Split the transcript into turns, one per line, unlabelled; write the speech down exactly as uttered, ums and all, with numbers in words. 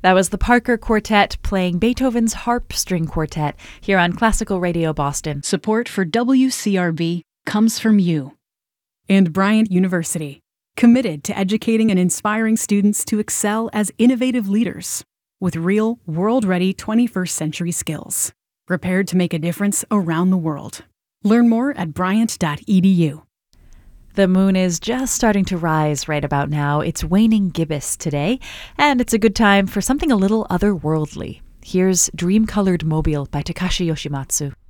That was the Parker Quartet playing Beethoven's Harp String Quartet here on Classical Radio Boston.
Support for W C R B comes from you. And Bryant University, committed to educating and inspiring students to excel as innovative leaders with real, world-ready twenty-first century skills, prepared to make a difference around the world. Learn more at bryant dot e d u.
The moon is just starting to rise right about now. It's waning gibbous today, and it's a good time for something a little otherworldly. Here's Dream-Colored Mobile by Takashi Yoshimatsu.